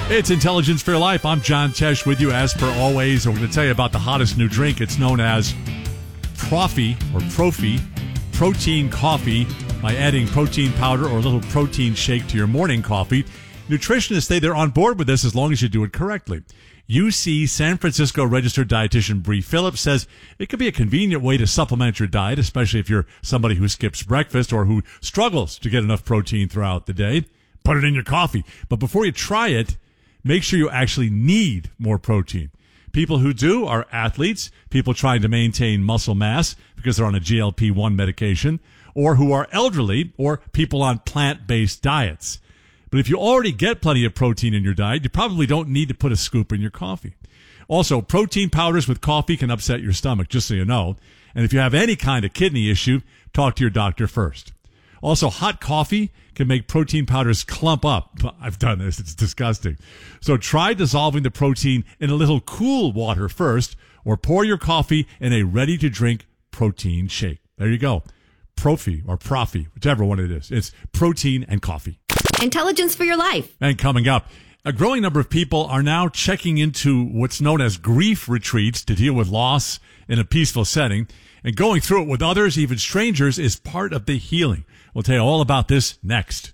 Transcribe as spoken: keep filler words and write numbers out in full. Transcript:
It's Intelligence for Your Life. I'm John Tesh with you as per always. We're going to tell you about the hottest new drink. It's known as Profi or Profi, protein coffee, by adding protein powder or a little protein shake to your morning coffee. Nutritionists say they're on board with this as long as you do it correctly. U C San Francisco registered dietitian Bree Phillips says it could be a convenient way to supplement your diet, especially if you're somebody who skips breakfast or who struggles to get enough protein throughout the day. Put it in your coffee. But before you try it, make sure you actually need more protein. People who do are athletes, people trying to maintain muscle mass because they're on a G L P one medication, or who are elderly, or people on plant-based diets. But if you already get plenty of protein in your diet, you probably don't need to put a scoop in your coffee. Also, protein powders with coffee can upset your stomach, just so you know. And if you have any kind of kidney issue, talk to your doctor first. Also, hot coffee can make protein powders clump up. I've done this. It's disgusting. So try dissolving the protein in a little cool water first, or pour your coffee in a ready-to-drink protein shake. There you go. Profi or Profi, whichever one it is. It's protein and coffee. Intelligence for Your Life. And coming up, a growing number of people are now checking into what's known as grief retreats to deal with loss in a peaceful setting. And going through it with others, even strangers, is part of the healing. We'll tell you all about this next.